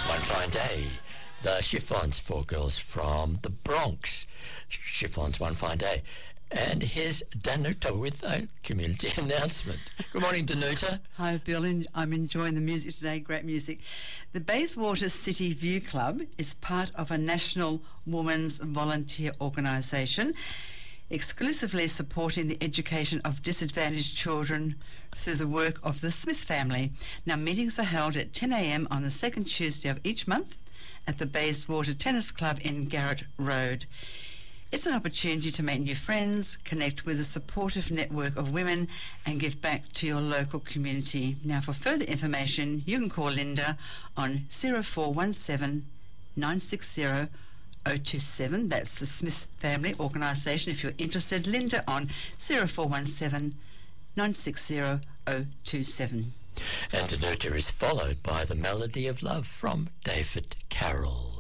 One fine day, the Chiffons, 4 girls from the Bronx. Chiffons, one fine day. And here's Danuta with a community announcement. Good morning, Danuta. Hi, Bill. I'm enjoying the music today. Great music. The Bayswater City View Club is part of a national women's volunteer organisation exclusively supporting the education of disadvantaged children through the work of the Smith family. Now, meetings are held at 10 a.m. on the second Tuesday of each month at the Bayswater Tennis Club in Garrett Road. It's an opportunity to make new friends, connect with a supportive network of women and give back to your local community. Now, for further information, you can call Linda on 0417 960 027. That's the Smith Family Organisation. If you're interested, Linda on 0417 960 027. And Danuta is followed by the Melody of Love from David Carroll.